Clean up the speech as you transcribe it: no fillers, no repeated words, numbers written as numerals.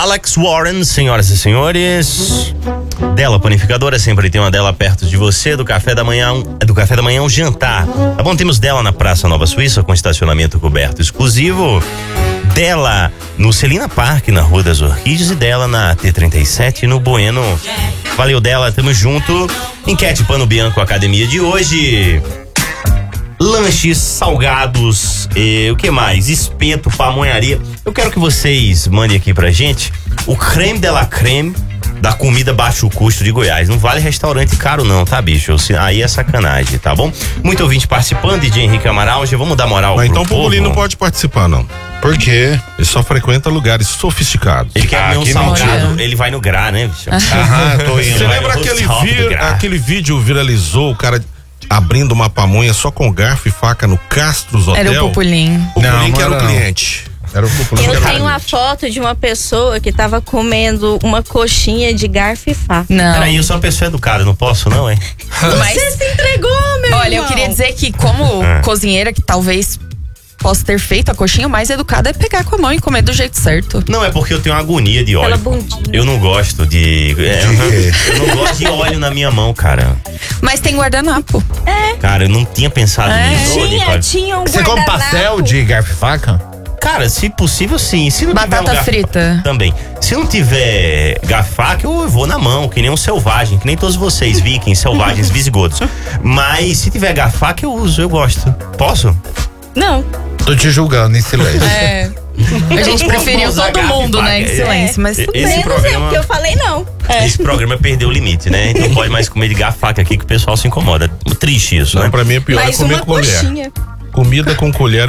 Alex Warren, senhoras e senhores. Dela Panificadora, sempre tem uma dela perto de você. Do café da manhã ao jantar. Tá bom? Temos dela na Praça Nova Suíça, com estacionamento coberto exclusivo. Dela no Celina Park, na Rua das Orquídeas, e dela na T37, no Bueno. Valeu, dela, tamo junto. Enquete Pano Bianco Academia de hoje. Lanches, salgados, o que mais? Espeto, pamonharia. Eu quero que vocês mandem aqui pra gente o creme de la creme da comida baixo custo de Goiás. Não vale restaurante caro não, tá, bicho? Aí é sacanagem, tá bom? Muito ouvinte participando, DJ Henrique Amaral. Já vamos dar moral pro então o povo. Populi não pode participar, não. Por quê? Ele só frequenta lugares sofisticados. Ele quer comer um que salgado, mentira. ele vai no Gra, né, bicho? Tô indo. Você vai lembra no rooftop do Gra. aquele vídeo viralizou, o cara abrindo uma pamonha só com garfo e faca no Castros Hotel? Era o Populim. O Não, Populi que não era o era, não. cliente. Era o Populi. Eu tenho uma foto de uma pessoa que tava comendo uma coxinha de garfo e faca. Não. Peraí, eu sou uma pessoa educada, não posso não, hein? Mas, Você se entregou, meu olha, eu irmão. queria dizer que como cozinheira que talvez possa ter feito a coxinha, o mais educada é pegar com a mão e comer do jeito certo. Não, é porque eu tenho uma agonia de óleo. Pela bundinha. Eu não gosto de... eu não gosto de óleo na minha mão, cara. Mas tem guardanapo. Cara, eu não tinha pensado nisso. Tinha um Você come guardanapo. pastel de garfo e faca? Cara, se possível, sim. Se não Batata tiver frita. Também. Se não tiver garfaca, eu vou na mão, que nem um selvagem, que nem todos vocês, vikings, selvagens, visigodos. Mas se tiver garfaca, eu uso, eu gosto. Posso? Não. Tô te julgando em silêncio. É. A gente preferiu usar todo garfo e mundo, né, em faca. silêncio, mas tudo Esse bem. Menos eu, porque eu falei não. Esse programa perdeu o limite, né? Então pode mais comer de garfaca aqui que o pessoal se incomoda. Triste isso, Não, né? pra mim é pior Mais comer uma com colher. coxinha. Comida com colher